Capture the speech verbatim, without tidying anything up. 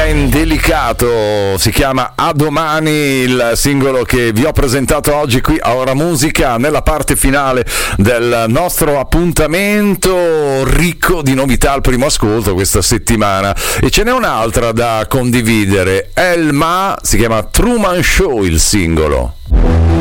design delicato, si chiama A Domani, il singolo che vi ho presentato oggi qui a Ora Musica, nella parte finale del nostro appuntamento ricco di novità al primo ascolto questa settimana. E ce n'è un'altra da condividere, Elma, si chiama Truman Show il singolo.